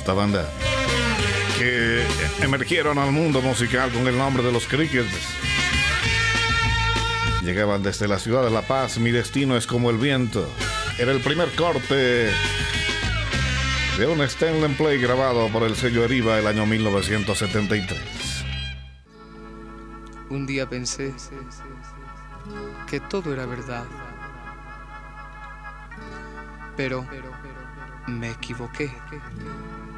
esta banda, que emergieron al mundo musical con el nombre de los Crickets. Llegaban desde la ciudad de La Paz. Mi destino es como el viento. Era el primer corte de un Stand and Play grabado por el sello Eriva el año 1973. Un día pensé que todo era verdad, pero me equivoqué.